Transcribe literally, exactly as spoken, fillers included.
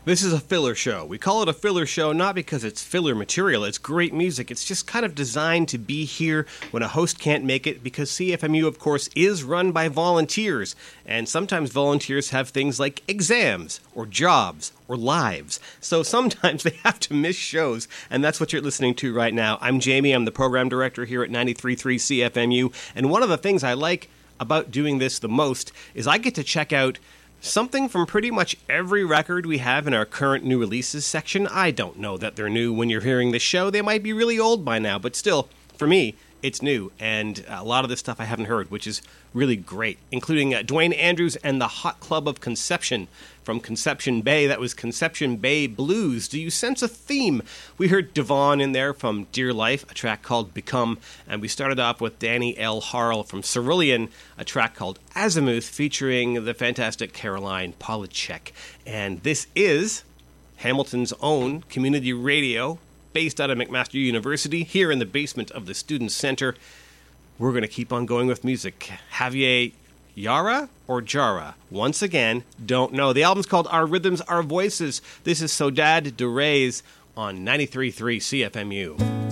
This is a filler show. We call it a filler show not because it's filler material, it's great music. It's just kind of designed to be here when a host can't make it, because C F M U, of course, is run by volunteers. And sometimes volunteers have things like exams, or jobs, or lives. So sometimes they have to miss shows, and that's what you're listening to right now. I'm Jamie, I'm the program director here at ninety-three point three C F M U, and one of the things I like about doing this the most is I get to check out something from pretty much every record we have in our current new releases section. I don't know that they're new when you're hearing this show. They might be really old by now, but still, for me, it's new. And a lot of this stuff I haven't heard, which is really great, including uh, Dwayne Andrews and the Hot Club of Conception from Conception Bay. That was Conception Bay Blues. Do you sense a theme? We heard Devon in there from Dear Life, a track called Become, and we started off with Danny L. Harl from Cerulean, a track called Azimuth featuring the fantastic Caroline Polachek. And this is Hamilton's own community radio, based out of McMaster University, here in the basement of the Student Center. We're going to keep on going with music. Javier Yara or Jara? Once again, don't know. The album's called Our Rhythms, Our Voices. This is Saudade de Reis on ninety-three point three C F M U.